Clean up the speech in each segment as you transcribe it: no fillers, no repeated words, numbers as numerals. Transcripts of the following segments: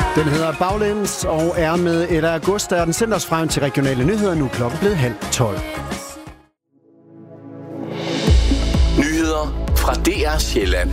Den hedder Baglæns og er med 1. august, der den sendt os frem til regionale nyheder. Nu klokken blevet 11:30. Nyheder fra DR Sjælland.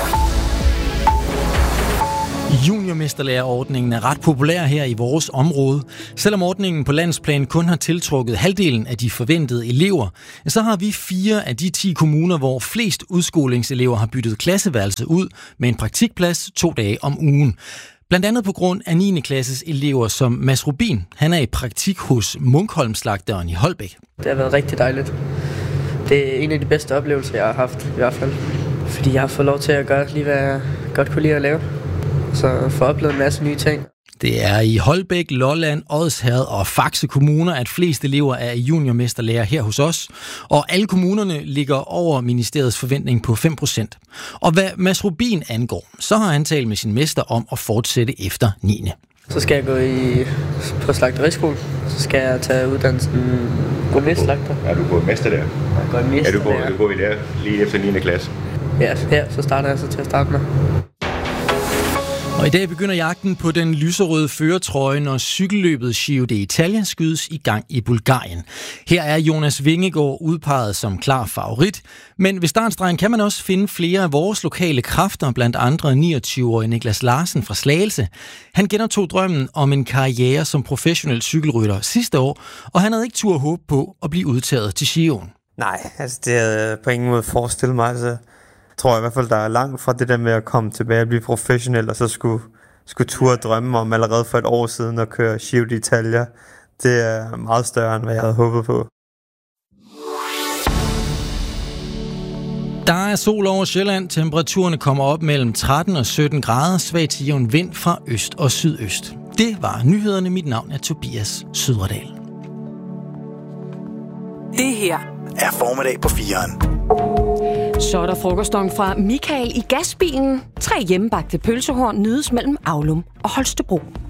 Juniormesterlærerordningen er ret populær her i vores område. Selvom ordningen på landsplan kun har tiltrukket halvdelen af de forventede elever, så har vi 4 af de 10 kommuner, hvor flest udskolingselever har byttet klasseværelse ud med en praktikplads 2 dage om ugen. Blandt andet på grund af 9. klasses elever som Mads Rubin. Han er i praktik hos Munkholm-slagteren i Holbæk. Det har været rigtig dejligt. Det er en af de bedste oplevelser, jeg har haft i hvert fald. Fordi jeg har fået lov til at gøre lige, hvad jeg godt kunne lide at lave. Så få oplevet en masse nye ting. Det er i Holbæk, Lolland, Odsherred og Faxe kommuner, at flest elever er juniormesterlærer her hos os. Og alle kommunerne ligger over ministeriets forventning på 5%. Og hvad Mads Rubin angår, så har han talt med sin mester om at fortsætte efter 9. Så skal jeg gå på slagteriskole. Så skal jeg tage uddannelsen gourmetslagter. Er du gået mester der? Jeg går i mester der. Er du gået i der lige efter 9. klasse? Ja, så starter jeg så til at starte med. Og i dag begynder jagten på den lyserøde førertrøje, når cykelløbet Giro d'Italia skydes i gang i Bulgarien. Her er Jonas Vingegaard udpeget som klar favorit, men ved startstregen kan man også finde flere af vores lokale kræfter, blandt andre 29-årige Niklas Larsen fra Slagelse. Han genoptog drømmen om en karriere som professionel cykelrytter sidste år, og han havde ikke tur håb på at blive udtaget til Giroen. Nej, altså det havde jeg på ingen måde forestillet mig. Altså, tror jeg i hvert fald, der er langt fra det der med at komme tilbage og blive professionel, og så skulle turde drømme om allerede for et år siden at køre Giro d'Italia. Det er meget større, end hvad jeg havde håbet på. Der er sol over Sjælland. Temperaturerne kommer op mellem 13 og 17 grader. Svag til jævn vind fra øst og sydøst. Det var nyhederne. Mit navn er Tobias Sydredal. Det her Er formiddag på 4'eren. Så er der frokostong fra Michael i gasbilen. 3 hjemmebagte pølsehorn nydes mellem Aulum og Holstebro.